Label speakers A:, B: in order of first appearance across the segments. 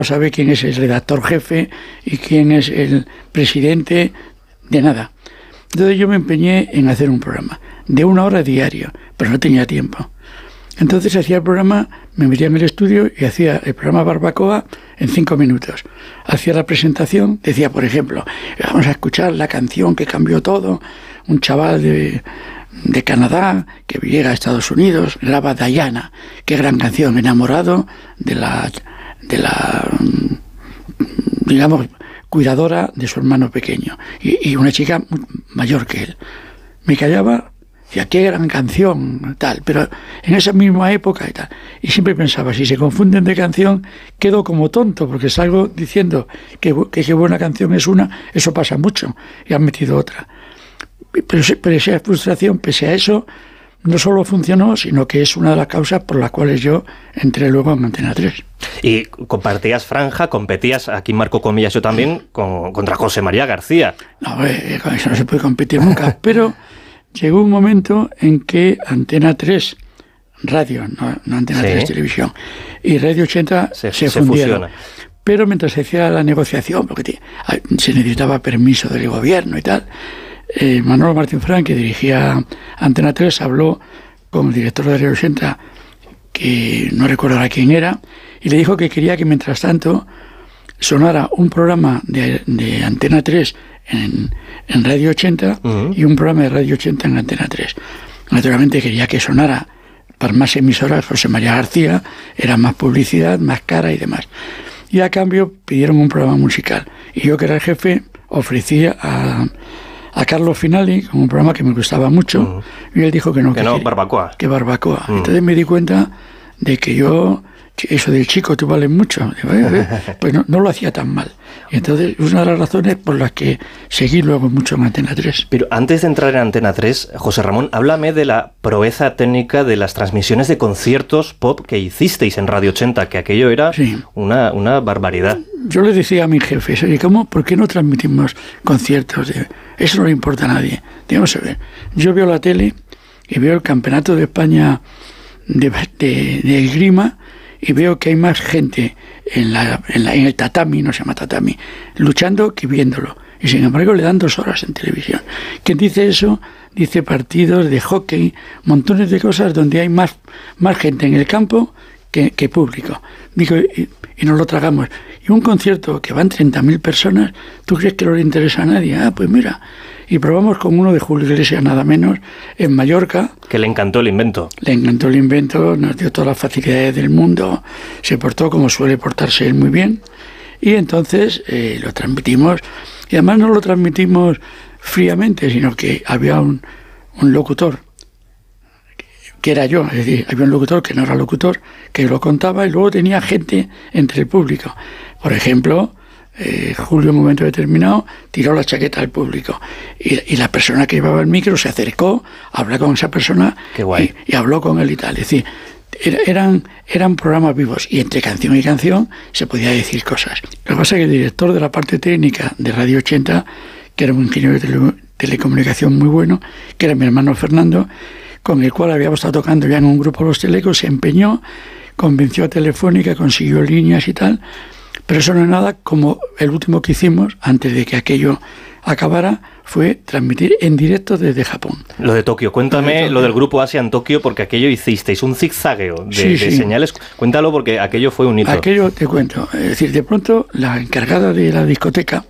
A: sabe quién es el redactor jefe y quién es el presidente, de nada. Entonces yo me empeñé en hacer un programa de 1 hora diario, pero no tenía tiempo. Entonces hacía el programa, me metía en el estudio y hacía el programa Barbacoa en 5 minutos. Hacía la presentación, decía, por ejemplo, vamos a escuchar la canción que cambió todo, un chaval de Canadá que llega a Estados Unidos, graba Diana, qué gran canción, enamorado de la digamos, cuidadora de su hermano pequeño, y una chica mayor que él. Me callaba, decía, qué gran canción, tal, pero en esa misma época y tal. Y siempre pensaba, si se confunden de canción, quedo como tonto, porque salgo diciendo que qué buena canción es una, eso pasa mucho, y han metido otra. Pero esa frustración, pese a eso, no solo funcionó, sino que es una de las causas por las cuales yo entré luego en Antena 3.
B: Y compartías franja, competías, aquí marco comillas yo también, contra José María García.
A: No, con eso no se puede competir nunca, pero llegó un momento en que Antena 3 Radio, no Antena 3 Televisión, y Radio 80 se fundieron. Pero mientras se hacía la negociación, porque se necesitaba permiso del gobierno y tal, Manolo Martín Fran, que dirigía Antena 3, habló con el director de Radio 80, que no recuerdo ahora quién era, y le dijo que quería que mientras tanto sonara un programa de Antena 3 en Radio 80 y un programa de Radio 80 en Antena 3. Naturalmente quería que sonara para más emisoras José María García, era más publicidad, más cara y demás. Y a cambio pidieron un programa musical. Y yo, que era el jefe, ofrecí a Carlos Finali con un programa que me gustaba mucho, y él dijo que no,
B: Barbacoa.
A: Que Barbacoa. Entonces me di cuenta de que yo, eso del chico, tú vales mucho. Pues no lo hacía tan mal. Y entonces, es una de las razones por las que seguí luego mucho en Antena 3.
B: Pero antes de entrar en Antena 3, José Ramón, háblame de la proeza técnica de las transmisiones de conciertos pop que hicisteis en Radio 80, que aquello era una barbaridad.
A: Yo le decía a mi jefe, oye, ¿por qué no transmitimos conciertos? Eso no le importa a nadie. Digamos, a ver, yo veo la tele y veo el Campeonato de España de esgrima, y veo que hay más gente en el tatami, no se llama tatami, luchando que viéndolo. Y sin embargo le dan 2 horas en televisión. ¿Quién dice eso? Dice partidos de hockey, montones de cosas donde hay más gente en el campo que público. Digo, y nos lo tragamos. Y un concierto que van 30.000 personas, ¿tú crees que no le interesa a nadie? Pues mira. Y probamos con uno de Julio Iglesias, nada menos, en Mallorca.
B: Que le encantó el invento.
A: Le encantó el invento, nos dio todas las facilidades del mundo, se portó como suele portarse él muy bien. Y entonces lo transmitimos, y además no lo transmitimos fríamente, sino que había un locutor, que era yo, es decir, había un locutor que no era locutor, que lo contaba, y luego tenía gente entre el público. Por ejemplo, Julio, en un momento determinado, tiró la chaqueta al público, y la persona que llevaba el micro se acercó a hablar con esa persona.
B: Qué guay.
A: Y habló con él y tal. Es decir, eran programas vivos, y entre canción y canción se podía decir cosas. Lo que pasa es que el director de la parte técnica de Radio 80, que era un ingeniero de telecomunicación muy bueno, que era mi hermano Fernando, con el cual habíamos estado tocando ya en un grupo Los Telecos, se empeñó, convenció a Telefónica, consiguió líneas y tal. Pero eso no es nada como el último que hicimos, antes de que aquello acabara, fue transmitir en directo desde Japón.
B: Lo de Tokio, cuéntame lo del grupo Asia en Tokio, porque aquello hicisteis un zigzagueo de señales. Cuéntalo, porque aquello fue un hito.
A: Aquello te cuento. Es decir, de pronto la encargada de la discoteca,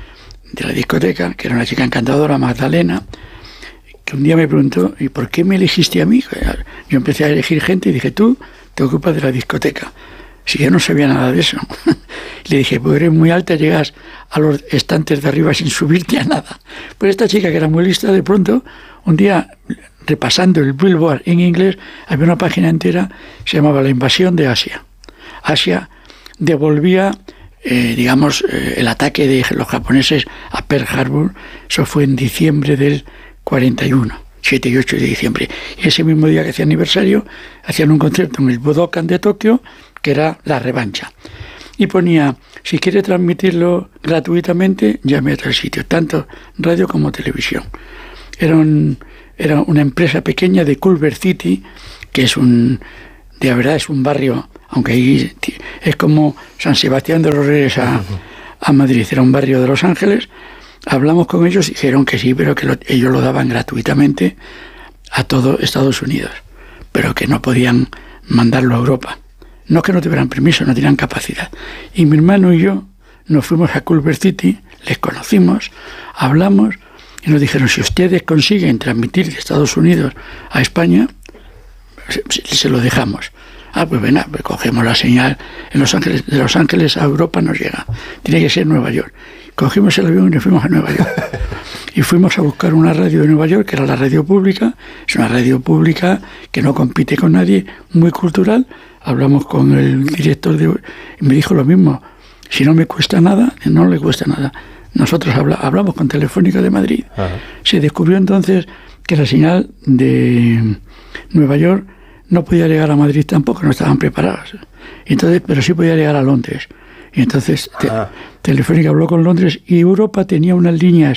A: que era una chica encantadora, Magdalena, que un día me preguntó, ¿y por qué me elegiste a mí? Yo empecé a elegir gente y dije, tú te ocupas de la discoteca. Si yo no sabía nada de eso. Le dije, pues eres muy alta, llegas a los estantes de arriba sin subirte a nada. Pues esta chica, que era muy lista, de pronto, un día, repasando el Billboard en inglés, había una página entera, se llamaba La invasión de Asia. Asia devolvía, el ataque de los japoneses a Pearl Harbor. Eso fue en diciembre del 41. 7 y 8 de diciembre. Y ese mismo día que hacía aniversario, hacían un concierto en el Budokan de Tokio, que era la revancha. Y ponía, si quiere transmitirlo gratuitamente, llame a tal sitio, tanto radio como televisión. Era una empresa pequeña de Culver City, que de verdad es un barrio aunque ahí es como San Sebastián de los Reyes a Madrid, era un barrio de Los Ángeles. Hablamos con ellos, dijeron que sí, pero que ellos lo daban gratuitamente a todo Estados Unidos, pero que no podían mandarlo a Europa. No que no tuvieran permiso, no tenían capacidad. Y mi hermano y yo nos fuimos a Culver City, les conocimos, hablamos y nos dijeron, si ustedes consiguen transmitir de Estados Unidos a España, se lo dejamos. Pues venga, pues cogemos la señal en Los Ángeles, de Los Ángeles a Europa nos llega. Tiene que ser Nueva York. Cogimos el avión y nos fuimos a Nueva York. Y fuimos a buscar una radio de Nueva York, que era la radio pública. Es una radio pública que no compite con nadie, muy cultural. Hablamos con el director y me dijo lo mismo. Si no me cuesta nada, no le cuesta nada. Nosotros hablamos con Telefónica de Madrid. Ajá. Se descubrió entonces que la señal de Nueva York no podía llegar a Madrid tampoco, no estaban preparados. Entonces, pero sí podía llegar a Londres. Y entonces Telefónica habló con Londres y Europa tenía unas líneas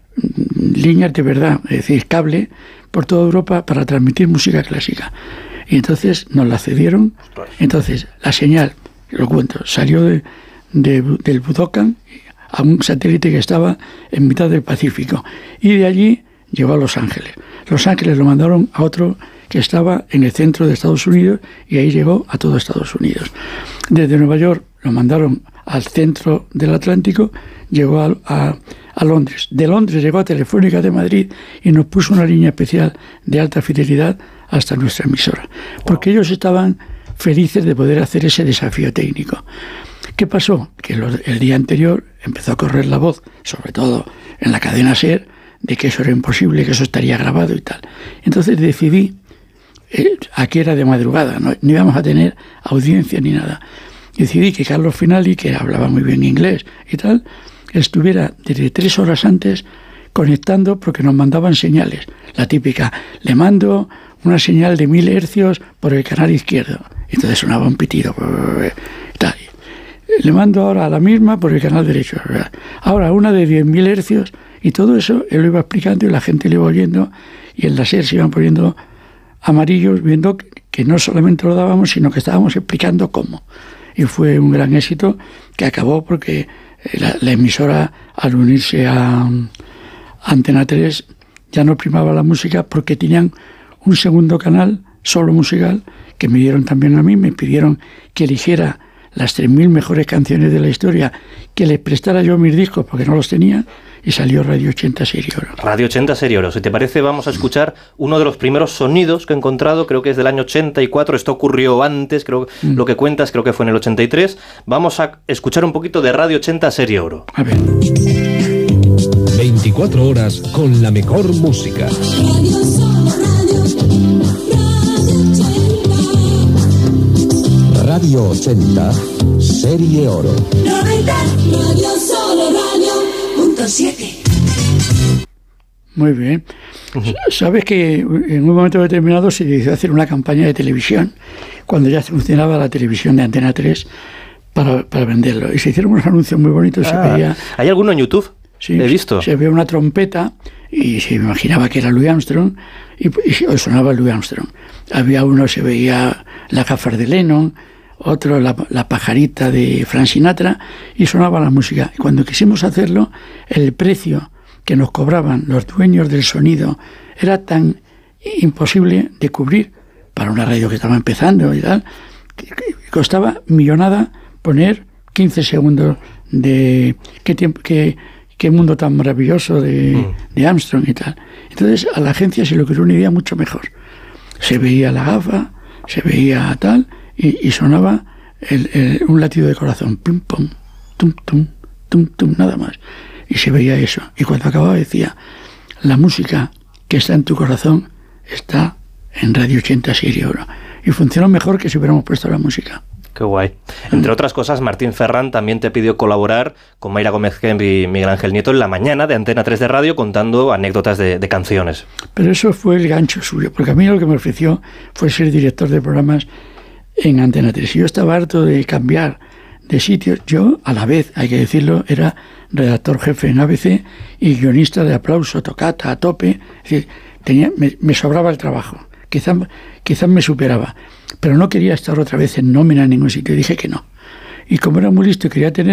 A: de verdad, es decir, cable por toda Europa para transmitir música clásica. Y entonces nos la cedieron. Entonces la señal, lo cuento, salió del Budokan a un satélite que estaba en mitad del Pacífico. Y de allí llegó a Los Ángeles. Los Ángeles lo mandaron a otro que estaba en el centro de Estados Unidos y ahí llegó a todo Estados Unidos. Desde Nueva York lo mandaron al centro del Atlántico, llegó a Londres. De Londres llegó a Telefónica de Madrid y nos puso una línea especial de alta fidelidad hasta nuestra emisora. Porque ellos estaban felices de poder hacer ese desafío técnico. ¿Qué pasó? Que el día anterior empezó a correr la voz, sobre todo en la cadena SER, de que eso era imposible, que eso estaría grabado y tal. Entonces decidí, aquí era de madrugada, no íbamos a tener audiencia ni nada. Decidí que Carlos Finali, que hablaba muy bien inglés y tal, estuviera desde 3 horas antes conectando porque nos mandaban señales. La típica, le mando una señal de 1000 hercios por el canal izquierdo. Entonces sonaba un pitido. Tal. Le mando ahora a la misma por el canal derecho. Ahora una de 10.000 hercios. Y todo eso él lo iba explicando y la gente lo iba oyendo. Y en la SER se iban poniendo amarillos, viendo que no solamente lo dábamos, sino que estábamos explicando cómo. Y fue un gran éxito que acabó porque la emisora, al unirse a Antena 3, ya no primaba la música porque tenían un segundo canal, solo musical, que me dieron también a mí, me pidieron que eligiera las 3.000 mejores canciones de la historia, que les prestara yo mis discos porque no los tenía, y salió Radio 80 Serie Oro.
B: Radio 80 Serie Oro. Si te parece, vamos a escuchar uno de los primeros sonidos que he encontrado, creo que es del año 84, esto ocurrió antes, creo lo que cuentas creo que fue en el 83. Vamos a escuchar un poquito de Radio 80 Serie Oro.
A: A ver.
C: 24 horas con la mejor música. Radio 80 Serie Oro.
D: 90 Radio Solo Radio.7.
A: Muy bien. Sabes que en un momento determinado se decidió hacer una campaña de televisión cuando ya funcionaba la televisión de Antena 3 para venderlo. Y se hicieron unos anuncios muy bonitos. Se veía,
B: ¿hay alguno en YouTube?
A: Sí,
B: he visto.
A: Se veía una trompeta y se imaginaba que era Louis Armstrong y sonaba Louis Armstrong. Había uno, se veía las gafas de Lennon, otro la pajarita de Frank Sinatra y sonaba la música. Y cuando quisimos hacerlo, el precio que nos cobraban los dueños del sonido era tan imposible de cubrir para una radio que estaba empezando y tal, que costaba millonada poner 15 segundos de qué mundo tan maravilloso de Armstrong y tal. Entonces a la agencia se le ocurrió una idea mucho mejor. Se veía la gafa, se veía tal, y sonaba un latido de corazón, pum, pum, tum, tum, tum, tum, nada más. Y se veía eso. Y cuando acababa decía, la música que está en tu corazón está en Radio 80 Serie Oro. Y funcionó mejor que si hubiéramos puesto la música.
B: Qué guay. Entre otras cosas, Martín Ferrán también te pidió colaborar con Mayra Gómez Kemp y Miguel Ángel Nieto en la mañana de Antena 3 de Radio contando anécdotas de canciones.
A: Pero eso fue el gancho suyo, porque a mí lo que me ofreció fue ser director de programas en Antena 3. Yo estaba harto de cambiar de sitios. Yo, a la vez, hay que decirlo, era redactor jefe en ABC y guionista de Aplauso, Tocata, A Tope. Es decir, me sobraba el trabajo. quizás me superaba, pero no quería estar otra vez en nómina en ningún sitio, dije que no. Y como era muy listo y quería tener